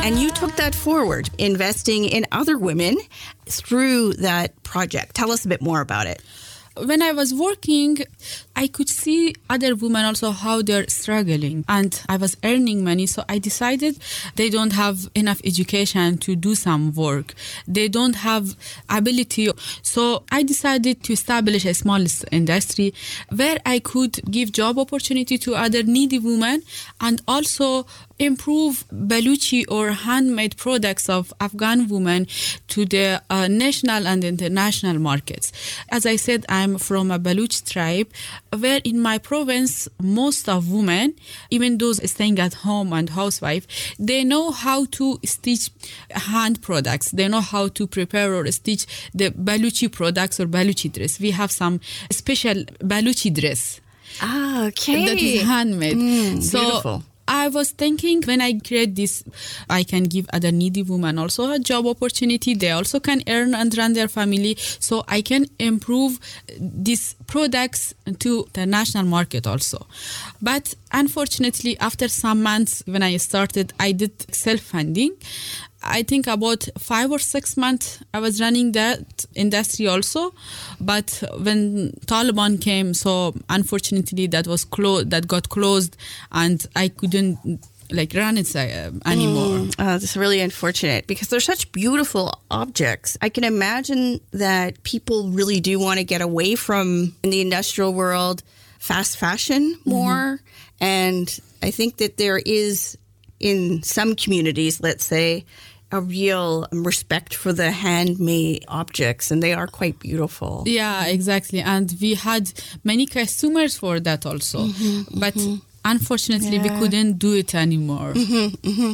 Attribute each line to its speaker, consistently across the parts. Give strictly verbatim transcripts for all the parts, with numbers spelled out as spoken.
Speaker 1: And you took that forward, investing in other women through that project. Tell us a bit more about it.
Speaker 2: When I was working, I could see other women also how they're struggling, and I was earning money. So I decided they don't have enough education to do some work. They don't have ability. So I decided to establish a small industry where I could give job opportunity to other needy women and also improve Baluchi or handmade products of Afghan women to the uh, national and international markets. As I said, I'm from a Baluch tribe, where in my province, most of women, even those staying at home and housewife, they know how to stitch hand products. They know how to prepare or stitch the Baluchi products or Baluchi dress. We have some special Baluchi dress.
Speaker 1: Ah, okay.
Speaker 2: That is handmade.
Speaker 1: Mm,
Speaker 2: so,
Speaker 1: beautiful.
Speaker 2: I was thinking when I create this, I can give other needy women also a job opportunity. They also can earn and run their family. So I can improve these products to the national market also. But unfortunately, after some months when I started, I did self-funding. I think about five or six months I was running that industry also, but when Taliban came, so unfortunately that was closed, that got closed, and I couldn't like run it uh, anymore.
Speaker 1: Mm, oh, that's really unfortunate because they're such beautiful objects. I can imagine that people really do want to get away from in the industrial world fast fashion more, mm-hmm. and I think that there is in some communities, let's say, a real respect for the handmade objects, and they are quite beautiful.
Speaker 2: Yeah, exactly. And we had many customers for that also. Mm-hmm, but mm-hmm. unfortunately, yeah. we couldn't do it anymore.
Speaker 1: Mm-hmm, mm-hmm.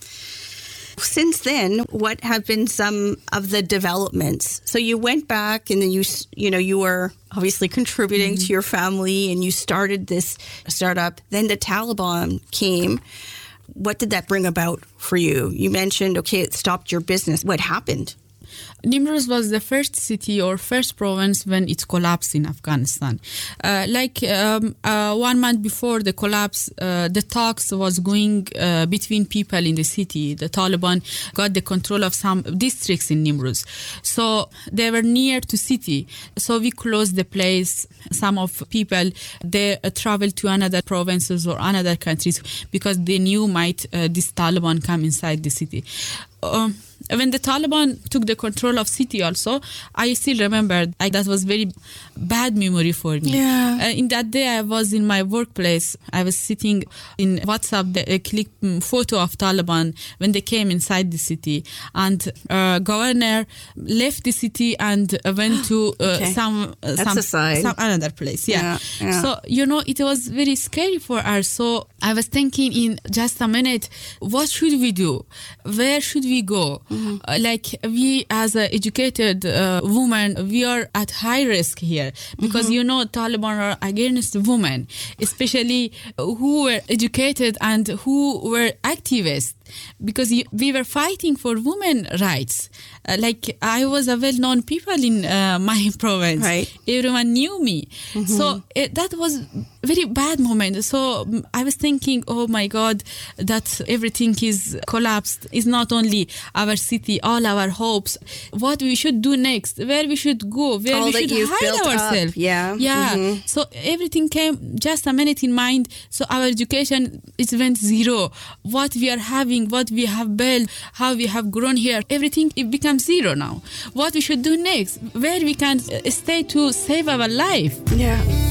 Speaker 1: Since then, what have been some of the developments? So you went back and then you, you know, you were obviously contributing mm-hmm. to your family and you started this startup. Then the Taliban came. What did that bring about for you? You mentioned, okay, it stopped your business. What happened?
Speaker 2: Nimruz was the first city or first province when it collapsed in Afghanistan. Uh, like um, uh, one month before the collapse, uh, the talks was going uh, between people in the city. The Taliban got the control of some districts in Nimruz. So they were near to city. So we closed the place. Some of people, they uh, traveled to another provinces or another countries because they knew might uh, this Taliban come inside the city. Um, when the Taliban took the control of city also, I still remember I, that was very bad memory for me.
Speaker 1: Yeah.
Speaker 2: Uh, in that day, I was in my workplace. I was sitting in WhatsApp, the uh, click um, photo of Taliban when they came inside the city. And uh, governor left the city and uh, went to uh,
Speaker 1: okay.
Speaker 2: some, uh,
Speaker 1: That's
Speaker 2: some,
Speaker 1: a sign.
Speaker 2: some another place. Yeah.
Speaker 1: Yeah, yeah.
Speaker 2: So, you know, it was very scary for us. So I was thinking in just a minute, what should we do? Where should we go? Mm-hmm. Uh, like we as an educated uh, woman, we are at high risk here because, mm-hmm. you know, Taliban are against women, especially who were educated and who were activists. Because we were fighting for women rights. Uh, like I was a well-known people in uh, my province.
Speaker 1: Right.
Speaker 2: Everyone knew me. Mm-hmm. So it, that was very bad moment. So I was thinking, oh my God, that everything is collapsed. It's not only our city, all our hopes. What we should do next, where we should go, where
Speaker 1: all
Speaker 2: we
Speaker 1: that
Speaker 2: should hide ourselves.
Speaker 1: Yeah.
Speaker 2: Yeah.
Speaker 1: Mm-hmm.
Speaker 2: So everything came just a minute in mind. So our education, it went zero. What we are having, what we have built, how we have grown here, everything, it becomes zero now. What we should do next, where we can stay to save our life.
Speaker 1: Yeah.